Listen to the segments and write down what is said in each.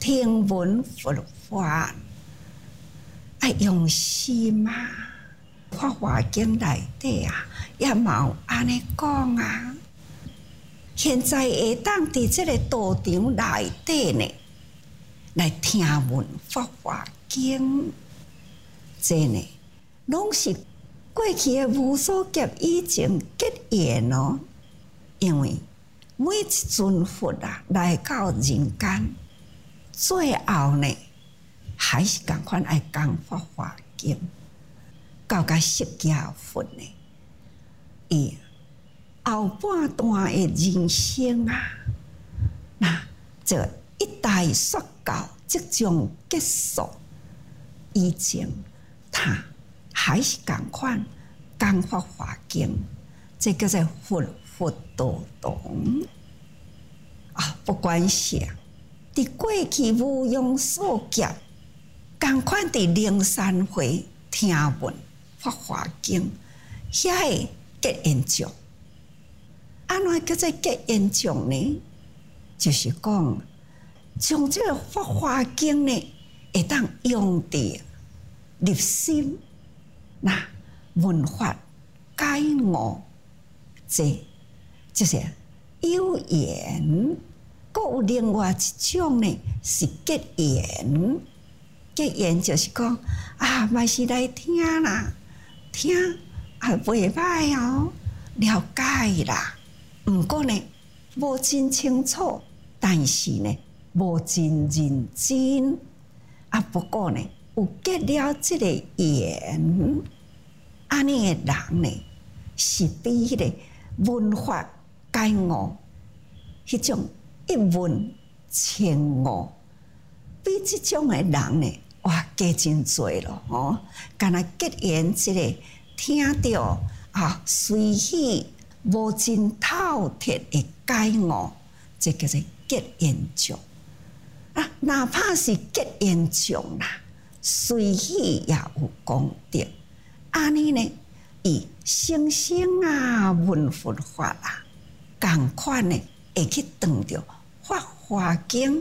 听闻佛法，爱用心啊！《法华经》内底啊，也冇安尼讲啊。现在会当伫这个道场内底呢，来听闻《法华经》，这呢，拢是过去的无数劫以前结缘哦。因为每一尊佛啊来到人间，最后呢，还是共款爱讲《法华经》。到甲释迦佛呢，伊后半段的人生啊，那这一代说教即将结束以前，他还是共款讲《法华经》，这叫做佛道堂啊。不管是伫过去无庸所劫，共款伫灵山会听闻《法华经》，遐个结缘种，安怎叫做结缘种呢？就是讲，将这个《法华经》呢，会当用伫入心，那闻法解悟，这就是有缘。阁有另外一种呢，是结缘。结缘就是讲啊，嘛是来听啦，听啊袂歹哦，了解啦。毋过呢，无真清楚，但是呢，无真认真啊。不过呢，有结了这个缘，安尼的人呢，是比迄个闻法解悟迄种一闻千悟，比这种的人呢，哇，加真多咯吼！敢若结缘这个听到啊，随喜无真透彻的解悟，这叫做结缘种啊。哪怕是结缘种啦，随喜也有功德。安尼呢，伊生生啊闻佛法啦，共款呢会去当着《法华经》，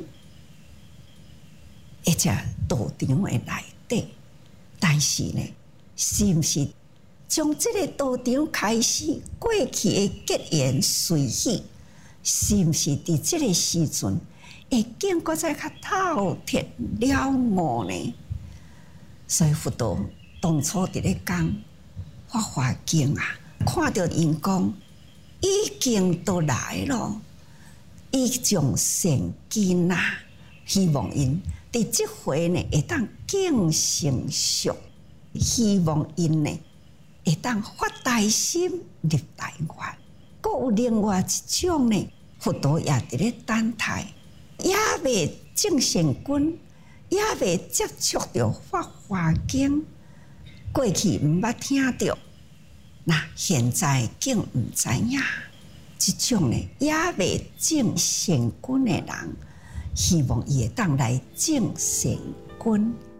而且道场的内底。但是呢，是毋是从这个道场开始，过去的结缘随喜，是毋是伫这个时阵会经过再较透彻了悟呢？所以佛陀当初伫咧讲《法华经》啊，看到因讲已经都来了，伊将善根啊，希望因伫即回呢会当更成熟，希望因呢会当发大心入大愿。阁有另外一种呢，佛陀也伫咧等待，也未证善根，也未接触到《法华经》，过去毋捌听到，那现在竟毋知影。这种呢，也未证善根的人，希望伊会当来证善根。